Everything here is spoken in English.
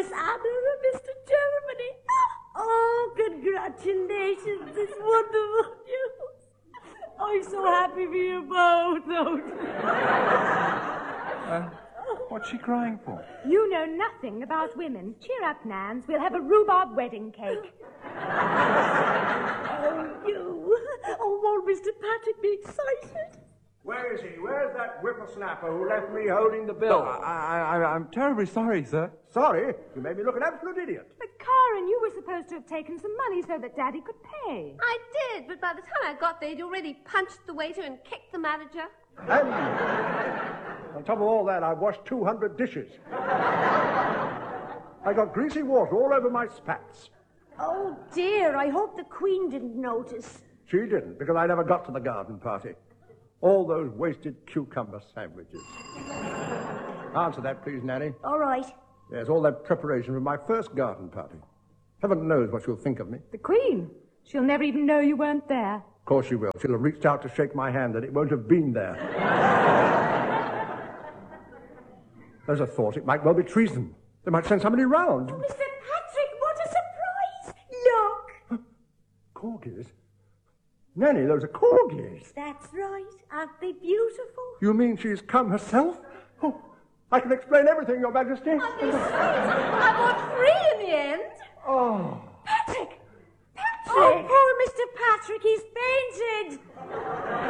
Miss Anna and Mr. Germany. Oh, congratulations. It's wonderful news. I'm so happy for you both. What's she crying for? You know nothing about women. Cheer up, Nance. We'll have a rhubarb wedding cake. Oh, you. Oh, won't Mr. Patrick be excited? Where is he? Where's that whippersnapper who left me holding the bill? I'm terribly sorry, sir. Sorry? You made me look an absolute idiot. But, Karen, you were supposed to have taken some money so that Daddy could pay. I did, but by the time I got there, he'd already punched the waiter and kicked the manager. And on top of all that, I washed 200 dishes. I got greasy water all over my spats. Oh, dear. I hope the Queen didn't notice. She didn't, because I never got to the garden party. All those wasted cucumber sandwiches. Answer that, please, Nanny. All right. Yes, all that preparation for my first garden party. Heaven knows what she'll think of me. The Queen? She'll never even know you weren't there. Of course she will. She'll have reached out to shake my hand and it won't have been there. There's a thought. It might well be treason. They might send somebody round. Oh, Mr. Patrick, what a surprise. Look. Corgis? Nanny, those are corgis. That's right. Aren't they beautiful? You mean she's come herself? Oh, I can explain everything, Your Majesty. I bought 3 in the end. Oh. Patrick! Patrick! Oh, poor Mr. Patrick, he's fainted.